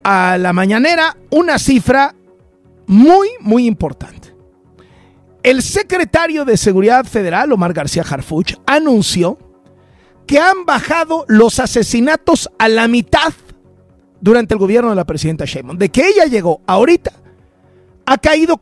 a la mañanera una cifra muy, muy importante. El secretario de Seguridad Federal, Omar García Harfuch, anunció que han bajado los asesinatos a la mitad durante el gobierno de la presidenta Sheinbaum. De que ella llegó ahorita, ha caído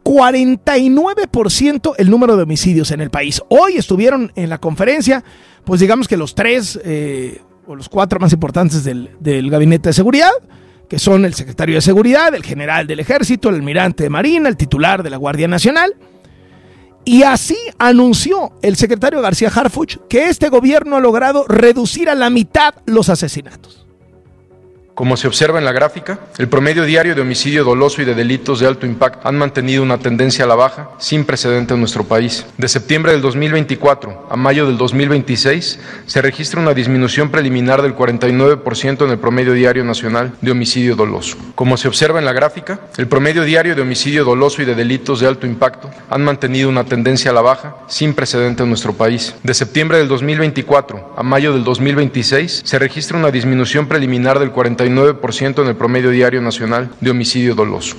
49% el número de homicidios en el país. Hoy estuvieron en la conferencia, pues digamos que los 3 o los 4 más importantes del gabinete de seguridad, que son el secretario de Seguridad, el general del Ejército, el almirante de Marina, el titular de la Guardia Nacional. Y así anunció el secretario García Harfuch que este gobierno ha logrado reducir a la mitad los asesinatos. Como se observa en la gráfica, el promedio diario de homicidio doloso y de delitos de alto impacto han mantenido una tendencia a la baja sin precedente en nuestro país. De septiembre del 2024 a mayo del 2026 se registra una disminución preliminar del 49% en el promedio diario nacional de homicidio doloso. Como se observa en la gráfica, el promedio diario de homicidio doloso y de delitos de alto impacto han mantenido una tendencia a la baja sin precedente en nuestro país. De septiembre del 2024 a mayo del 2026 se registra una disminución preliminar del 49% en el promedio diario nacional de homicidio doloso.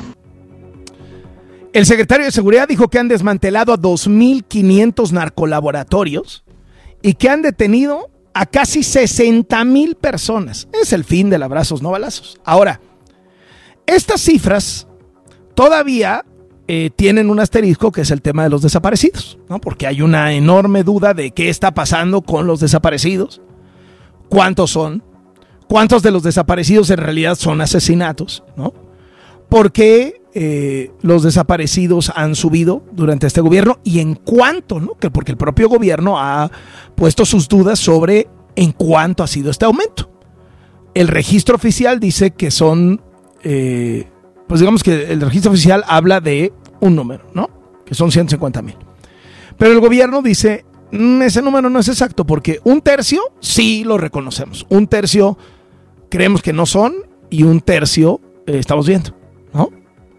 El secretario de Seguridad dijo que han desmantelado a 2,500 narcolaboratorios y que han detenido a casi 60,000 personas. Es el fin del abrazos no balazos. Ahora, estas cifras todavía tienen un asterisco, que es el tema de los desaparecidos, ¿no? Porque hay una enorme duda de qué está pasando con los desaparecidos, cuántos son, cuántos de los desaparecidos en realidad son asesinatos, ¿no? ¿Por qué los desaparecidos han subido durante este gobierno y en cuánto, ¿no? Porque el propio gobierno ha puesto sus dudas sobre en cuánto ha sido este aumento. El registro oficial dice que son, pues digamos que el registro oficial habla de un número, ¿no? Que son 150,000. Pero el gobierno dice, ese número no es exacto, porque 1/3 sí lo reconocemos, 1/3 creemos que no son y 1/3 estamos viendo, ¿no?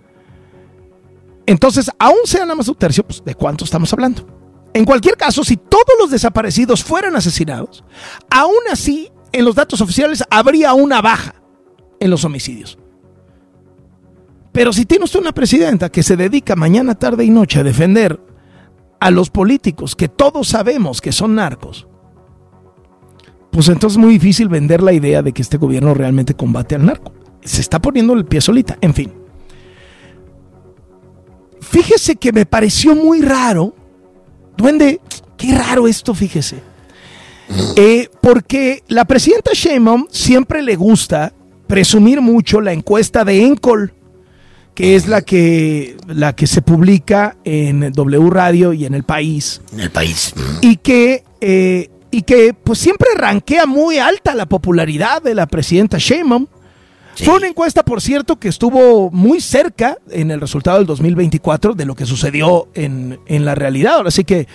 Entonces, aún sea nada más 1/3, pues, ¿de cuánto estamos hablando? En cualquier caso, si todos los desaparecidos fueran asesinados, aún así, en los datos oficiales habría una baja en los homicidios. Pero si tiene usted una presidenta que se dedica mañana, tarde y noche a defender a los políticos que todos sabemos que son narcos, pues entonces es muy difícil vender la idea de que este gobierno realmente combate al narco. Se está poniendo el pie solita. En fin. Fíjese que me pareció muy raro. Duende, qué raro esto, fíjese. Porque la presidenta Sheinbaum siempre le gusta presumir mucho la encuesta de Encol, que es la que se publica en W Radio y en El País. En El País. Y que pues siempre rankea muy alta la popularidad de la presidenta Sheinbaum. Sí. Fue una encuesta, por cierto, que estuvo muy cerca en el resultado del 2024 de lo que sucedió en la realidad. Ahora sí que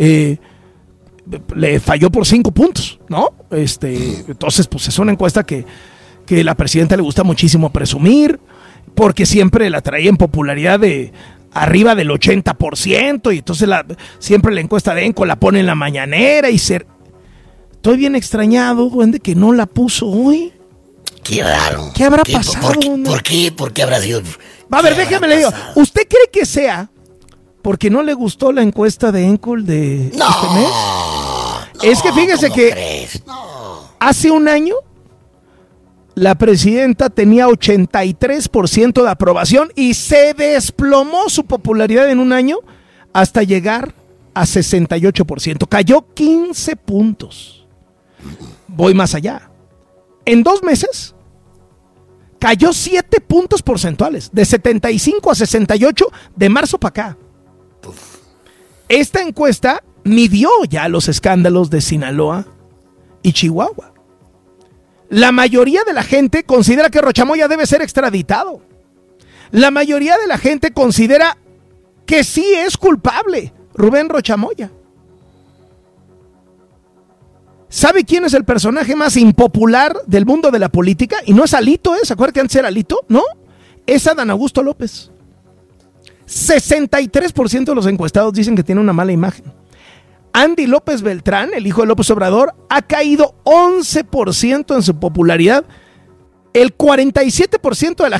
le falló por 5 puntos, ¿no? Entonces, pues es una encuesta que la presidenta le gusta muchísimo presumir, porque siempre la traía en popularidad de arriba del 80%, y entonces siempre la encuesta de Enco la pone en la mañanera y Estoy bien extrañado, duende, que no la puso hoy. Qué raro. ¿Qué habrá pasado? ¿Por qué habrá sido? A ver, déjeme le digo. ¿Usted cree que sea porque no le gustó la encuesta de Encol de este mes? No, es que fíjese que hace un año la presidenta tenía 83% de aprobación y se desplomó su popularidad en un año hasta llegar a 68%. Cayó 15 puntos. Voy más allá. En 2 meses cayó 7 puntos porcentuales, de 75 a 68 de marzo para acá. Esta encuesta midió ya los escándalos de Sinaloa y Chihuahua. La mayoría de la gente considera que Rochamoya debe ser extraditado. La mayoría de la gente considera que sí es culpable Rubén Rochamoya. ¿Sabe quién es el personaje más impopular del mundo de la política? Y no es Alito, ¿se acuerdan que antes era Alito? No, es Adán Augusto López. 63% de los encuestados dicen que tiene una mala imagen. Andy López Beltrán, el hijo de López Obrador, ha caído 11% en su popularidad el 47% de la